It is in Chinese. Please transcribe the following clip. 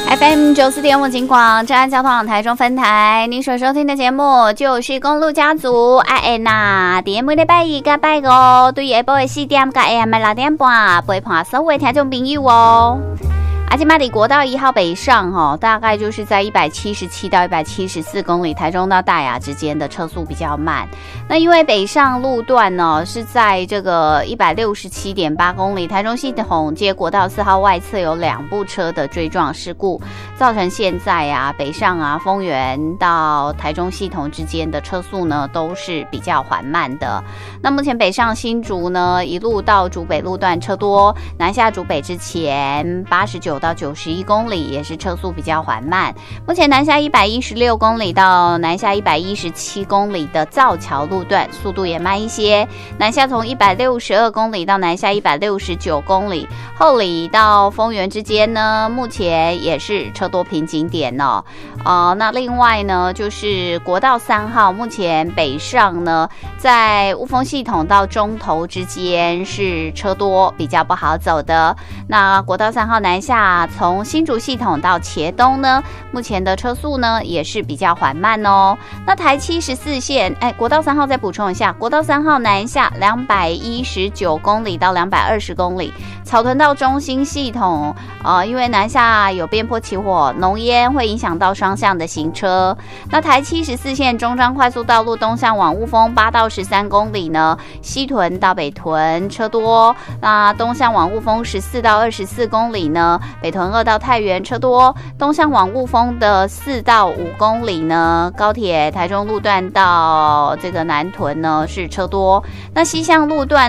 FM 94.5警广正安交通网台中分台，您所收听的节目就是公路家族爱呐。伫每礼拜一甲拜五，对下晡的4点甲 AM 的6点半，陪伴所有的听众朋友哦。今嘛伫国道1号北上大概就是在177到174公里，台中到大雅之间的车速比较慢。那因为北上路段呢是在这个167.8公里，台中系统接国道4号外侧有2部车的追撞事故，造成现在北上丰原到台中系统之间的车速呢都是比较缓慢的。那目前北上新竹呢一路到竹北路段车多，南下竹北之前89到91公里也是车速比较缓慢。目前南下116公里到南下117公里的造桥路段速度也慢一些，南下从162公里到南下169公里，后里到丰原之间呢目前也是车多瓶颈点哦。那另外呢就是国道3号目前北上呢在雾峰系统到中投之间是车多比较不好走的。那国道3号南下从新竹系统到茄东呢目前的车速呢也是比较缓慢哦。那台74线国道3号再补充一下，国道3号南下219公里到220公里，草屯到中兴系统因为南下有边坡起火浓烟会影响到双向的行车。那台74线中彰快速道路东向往雾峰8到13公里呢，西屯到北屯车多，那东向往雾峰14到24公里呢，北屯2到太原车多，东向往雾峰的4到5公里呢，高铁台中路段到这个南屯呢是车多。那西向路段